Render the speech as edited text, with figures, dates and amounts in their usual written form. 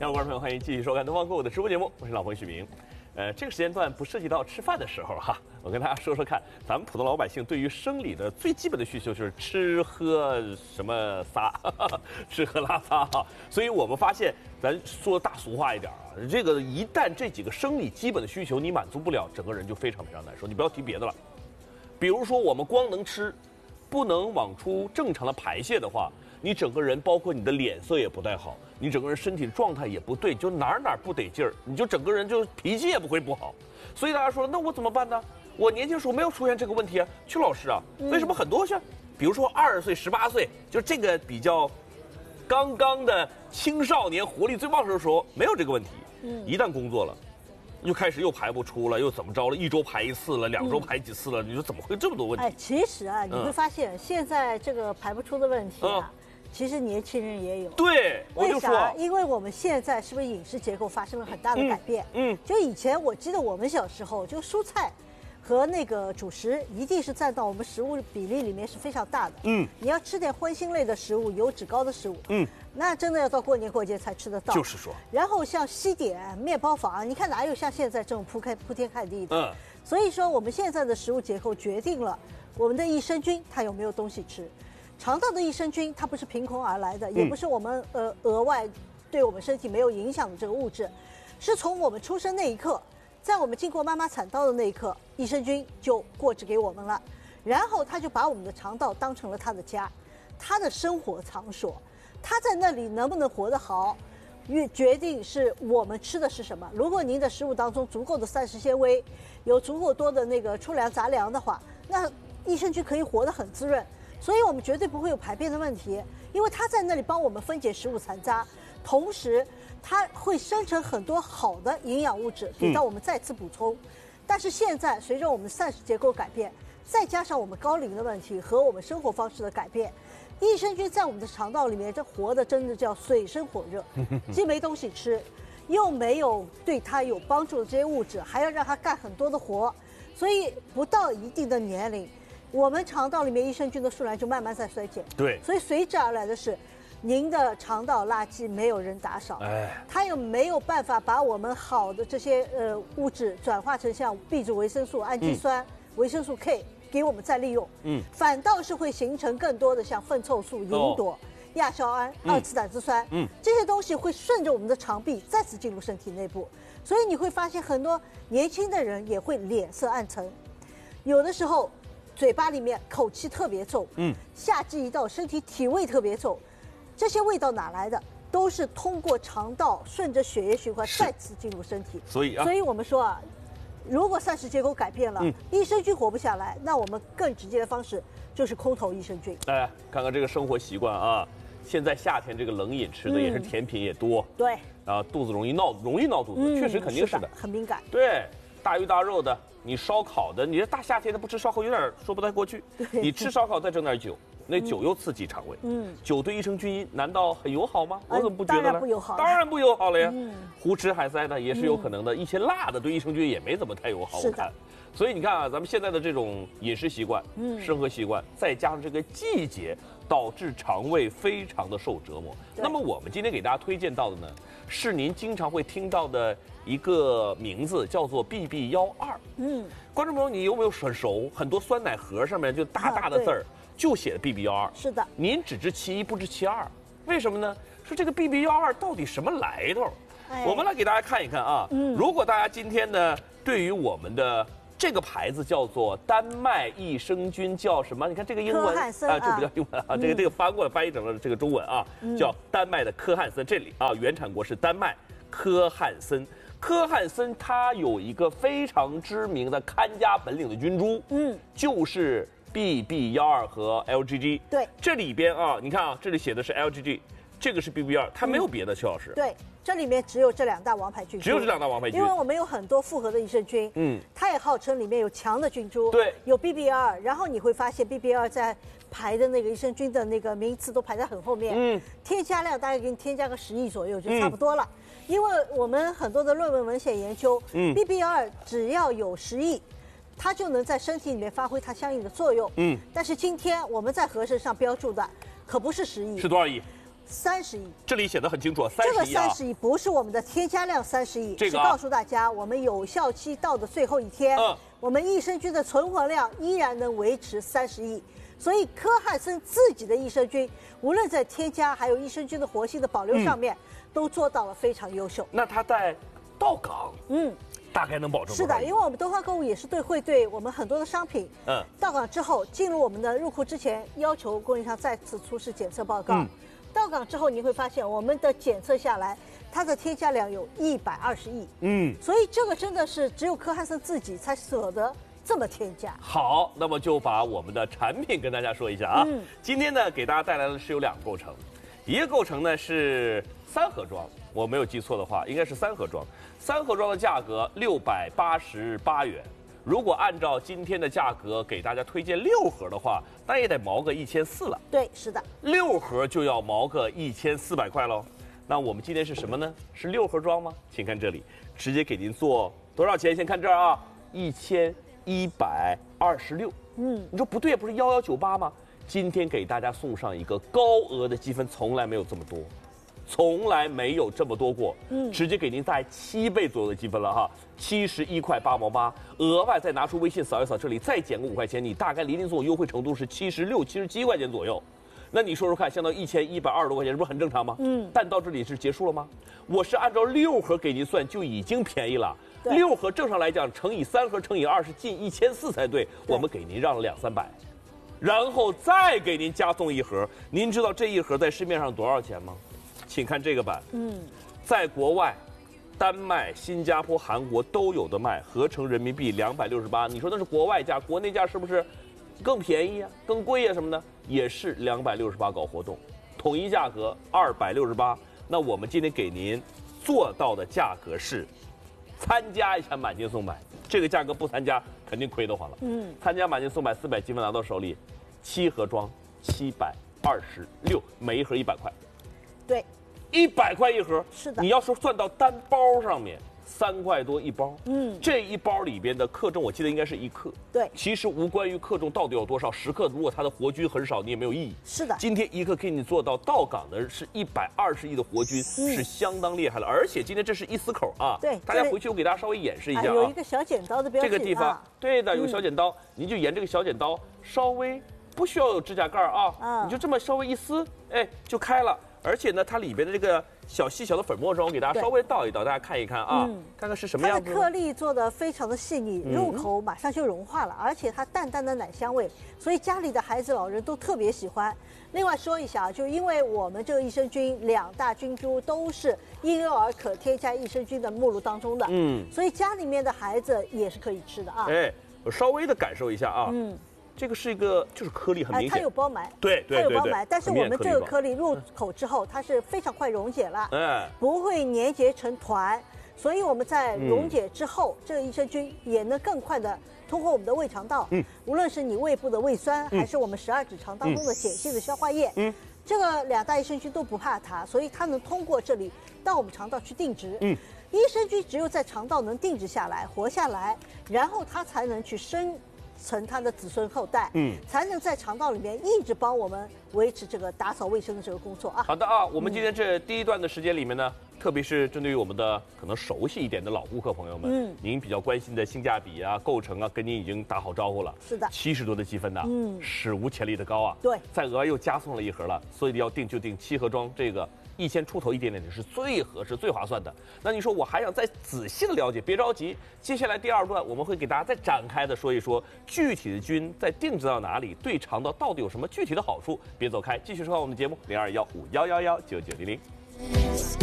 亲爱的观众朋友，欢迎继续收看东方购物的直播节目，我是老朋友许明。这个时间段不涉及到吃饭的时候哈，我跟大家说说看，咱们普通老百姓对于生理的最基本的需求就是吃喝什么撒，吃喝拉撒哈。所以我们发现，咱说大俗话一点啊，这个一旦这几个生理基本的需求你满足不了，整个人就非常非常难受。你不要提别的了，比如说我们光能吃，不能往出正常的排泄的话，你整个人包括你的脸色也不太好，你整个人身体状态也不对，就哪儿不得劲儿，你就整个人就脾气也不会不好。所以大家说，那我怎么办呢？我年轻时候没有出现这个问题啊，曲老师啊，为什么很多像，比如说20岁、18岁，就这个比较刚刚的青少年活力最旺盛的时候，没有这个问题。一旦工作了，又开始又排不出了，又怎么着了？1周排1次了，2周排几次了？你说怎么会这么多问题？ 其实啊，你会发现现在这个排不出的问题啊。其实年轻人也有， 对，我就说， 为啥？因为我们现在是不是饮食结构发生了很大的改变？就以前我记得我们小时候，就蔬菜和那个主食一定是占到我们食物比例里面是非常大的。你要吃点荤腥类的食物，油脂高的食物，那真的要到过年过节才吃得到。 就是说， 然后像西点、面包房，你看哪有像现在这种铺天盖地的？所以说我们现在的食物结构决定了我们的益生菌它有没有东西吃。肠道的益生菌，它不是凭空而来的，也不是我们额外对我们身体没有影响的这个物质，是从我们出生那一刻，在我们经过妈妈产道的那一刻，益生菌就过继给我们了，然后它就把我们的肠道当成了它的家，它的生活场所，它在那里能不能活得好，决定是我们吃的是什么。如果您的食物当中足够的膳食纤维，有足够多的那个粗粮杂粮的话，那益生菌可以活得很滋润。所以我们绝对不会有排便的问题，因为它在那里帮我们分解食物残渣，同时它会生成很多好的营养物质给到我们再次补充。但是现在随着我们的膳食结构改变，再加上我们高龄的问题和我们生活方式的改变，益生菌在我们的肠道里面这活的真的叫水深火热，既没东西吃，又没有对它有帮助的这些物质，还要让它干很多的活，所以不到一定的年龄，我们肠道里面益生菌的数量就慢慢在衰减。 对， 所以随之而来的是，您的肠道垃圾没有人打扫，它又没有办法把我们好的这些物质转化成像 B 族维生素、氨基酸、维生素 K 给我们再利用，反倒是会形成更多的像粪臭素、吲哚、亚硝胺、2次胆汁酸，这些东西会顺着我们的肠壁再次进入身体内部，所以你会发现很多年轻的人也会脸色暗沉，有的时候嘴巴里面口气特别重，夏季一到，身体体味特别重，这些味道哪来的？都是通过肠道顺着血液循环再次进入身体。所以我们说啊，如果膳食结构改变了，益生菌活不下来，那我们更直接的方式就是空投益生菌。 看看这个生活习惯啊，现在夏天这个冷饮吃的也是甜品也多， 对， 啊，肚子容易闹肚子，确实肯定是的， 很敏感。 对，大鱼大肉的。你烧烤的，你这大夏天的不吃烧烤有点说不太过去。你吃烧烤再整点酒，那酒又刺激肠胃。酒对益生菌难道很友好吗？我怎么不觉得呢？ 当然不友好， 当然不友好了呀。胡吃海塞的也是有可能的，一些辣的对益生菌也没怎么太友好。我看，所以你看啊，咱们现在的这种饮食习惯、生活习惯，再加上这个季节，导致肠胃非常的受折磨。那么我们今天给大家推荐到的呢，是您经常会听到的一个名字，叫做 BB12。观众朋友，你有没有很熟？很多酸奶盒上面就大大的字儿，就写的 BB12。 是的， 您只知其一，不知其二，为什么呢？说这个 BB12到底什么来头？我们来给大家看一看啊。如果大家今天呢，对于我们的这个牌子叫做丹麦益生菌，叫什么？你看这个英文啊， 这不叫英文啊，这个翻过来翻译成了这个中文啊，叫丹麦的科汉森。这里啊，原产国是丹麦，科汉森。科汉森它有一个非常知名的看家本领的菌株，就是 BB12和 LGG。对，这里边啊，你看啊，这里写的是 LGG， 这个是 BB12，它没有别的，邱老师。 对。这里面只有这2大王牌菌株， 只有这2大王牌菌， 因为我们有很多复合的益生菌，它也号称里面有强的菌株， 对， 有 BB12，然后你会发现 BB12在排的那个益生菌的那个名次都排在很后面，添加量大概给你添加个10亿左右就差不多了，因为我们很多的论文文献研究，BB12只要有10亿。它就能在身体里面发挥它相应的作用。但是今天我们在盒身上标注的可不是10亿， 是多少亿？ 30亿。 这里写的很清楚，30亿啊。 这个30亿不是我们的添加量30亿， 这个是告诉大家我们有效期到的最后一天，我们益生菌的存活量依然能维持30亿。所以科汉森自己的益生菌，无论在添加还有益生菌的活性的保留上面，都做到了非常优秀。 那它在到港，大概能保证？ 是的，因为我们东方购物也是会对我们很多的商品，到港之后进入我们的入库之前，要求供应商再次出示检测报告。到港之后，你会发现我们的检测下来，它的添加量有120亿。所以这个真的是只有科汉森自己才舍得这么添加。 好，那么就把我们的产品跟大家说一下啊。今天呢，给大家带来的是有2个构成，一个构成呢是3盒装，我没有记错的话，应该是3盒装。3盒装的价格688元。如果按照今天的价格给大家推荐6盒的话，那也得毛个1400了。 对，是的 ，6盒就要毛个1400块喽。那我们今天是什么呢？是6盒装吗？请看这里，直接给您做多少钱？先看这儿啊，1126。你说不对，不是1198吗？今天给大家送上一个高额的积分，从来没有这么多。从来没有这么多过，直接给您带7倍左右的积分了哈，71块8毛8，额外再拿出微信扫一扫，这里再减个5块钱，你大概离您总优惠程度是76、77块钱左右。那你说说看，相当于1120多块钱，这不是很正常吗？但到这里是结束了吗？我是按照6盒给您算，就已经便宜了。6盒正常来讲乘以3盒乘以2是近1400才对，我们给您让了200-300，然后再给您加送1盒。您知道这1盒在市面上多少钱吗？请看这个版，在国外，丹麦、新加坡、韩国都有的卖，合成人民币268。你说那是国外价，国内价是不是更便宜啊、更贵啊什么的？也是268搞活动，统一价格268。那我们今天给您做到的价格是，参加一下满减送买，这个价格不参加肯定亏得慌了。参加满减送买400积分拿到手里，7盒装726，每1盒100块。 对 ，100块1盒， 是的。 你要说算到单包上面，3块多1包，这一包里边的克重我记得应该是1克。 对， 其实无关于克重到底有多少，10克如果它的活菌很少，你也没有意义。 是的， 今天1克给你做到港的是120亿的活菌，是相当厉害了。而且今天这是1丝口啊， 对， 大家回去我给大家稍微演示一下啊， 有一个小剪刀的标志， 这个地方，对的，有个小剪刀，您就沿这个小剪刀稍微不需要有指甲盖啊，你就这么稍微一撕，哎，就开了。而且呢，它里边的这个细小的粉末状，我给大家稍微倒一倒，大家看一看啊，看看是什么样子。 它的颗粒做的非常的细腻，入口马上就融化了，而且它淡淡的奶香味，所以家里的孩子、老人都特别喜欢。另外说一下啊，就因为我们这个益生菌2大菌株都是婴幼儿可添加益生菌的目录当中的，所以家里面的孩子也是可以吃的啊。 哎，我稍微的感受一下啊，这个是一个就是颗粒很明显， 它有包埋， 对， 它有包埋，但是我们这个颗粒入口之后，它是非常快溶解了，不会粘结成团，所以我们在溶解之后，这个益生菌也能更快的通过我们的胃肠道，无论是你胃部的胃酸，还是我们12指肠当中的碱性的消化液，这个2大益生菌都不怕它，所以它能通过这里到我们肠道去定植。益生菌只有在肠道能定植下来、活下来，然后它才能去生成它的子孙后代，才能在肠道里面一直帮我们维持这个打扫卫生的这个工作啊。 好的啊，我们今天这第1段的时间里面呢，特别是针对于我们的可能熟悉一点的老顾客朋友们，您比较关心的性价比啊、构成啊，跟您已经打好招呼了。 是的 ，70多的积分呢，史无前例的高啊。 对， 再额外又加送了1盒了，所以要定就定7盒装，这个1000出头一点点是最合适、最划算的。那你说我还想再仔细的了解，别着急，接下来第2段我们会给大家再展开的说一说具体的菌在定植到哪里，对肠道到底有什么具体的好处。别走开，继续收看我们的节目0215119900。